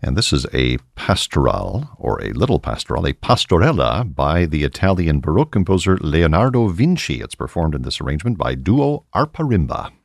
And this is a pastoral, or a little pastoral, a pastorella by the Italian Baroque composer Leonardo Vinci. It's performed in this arrangement by Duo Arparimba.